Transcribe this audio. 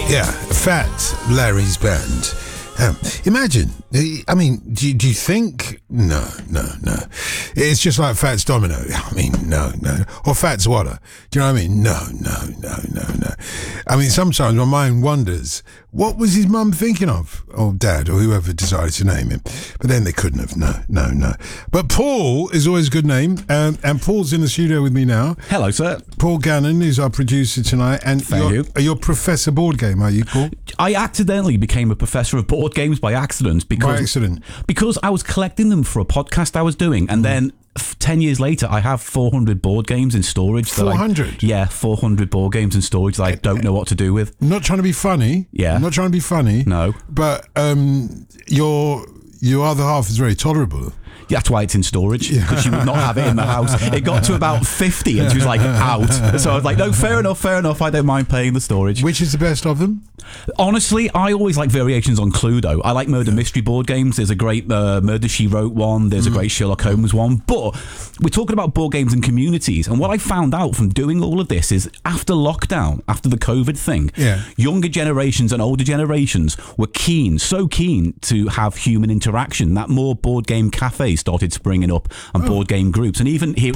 Yeah, Fat Larry's band. Imagine, I mean, do you think? No. It's just like Fats Domino. I mean, no. Or Fats Water. Do you know what I mean? No. I mean, sometimes my mind wonders, what was his mum thinking of? Or dad, or whoever decided to name him. But then they couldn't have. No. But Paul is always a good name. And Paul's in the studio with me now. Hello, sir. Paul Gannon is our producer tonight. And you're Professor Board Game, are you, Paul? I accidentally became a professor of board games by accident because I was collecting them for a podcast I was doing, and then 10 years later I have 400 board games in storage. 400? Yeah, 400 board games in storage that I don't know what to do with. Not trying to be funny. Yeah. Not trying to be funny. No. But your other half is very tolerable. That's why it's in storage, because she would not have it in the house. It got to about 50 and she was like, out. So I was like, no, fair enough. I don't mind paying the storage. Which is the best of them? Honestly, I always like variations on Cluedo. I like murder mystery board games. There's a great Murder, She Wrote one. There's a great Sherlock Holmes one. But we're talking about board games and communities. And what I found out from doing all of this is after lockdown, after the COVID thing, younger generations and older generations were so keen to have human interaction that more board game cafes started springing up and board game groups. And even here